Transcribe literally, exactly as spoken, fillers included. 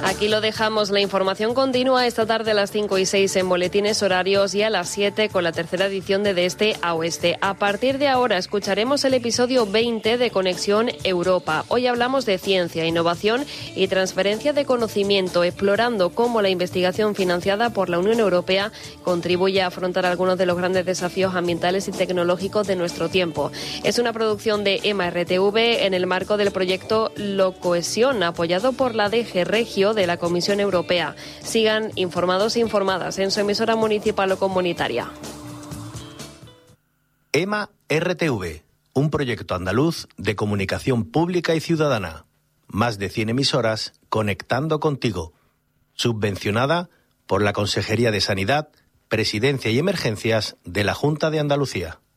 Aquí lo dejamos. La información continúa esta tarde a las cinco y seis en boletines horarios y a las siete con la tercera edición de De Este a Oeste. A partir de ahora escucharemos el episodio veinte de Conexión Europa. Hoy hablamos de ciencia, innovación y transferencia de conocimiento, explorando cómo la investigación financiada por la Unión Europea contribuye a afrontar algunos de los grandes desafíos ambientales y tecnológicos de nuestro tiempo. Es una producción de EMA R T V en el marco del proyecto Locohesión, apoyado por la D G Regio de la Comisión Europea. Sigan informados e informadas en su emisora municipal o comunitaria. EMA R T V, un proyecto andaluz de comunicación pública y ciudadana. Más de cien emisoras conectando contigo. Subvencionada por la Consejería de Sanidad, Presidencia y Emergencias de la Junta de Andalucía.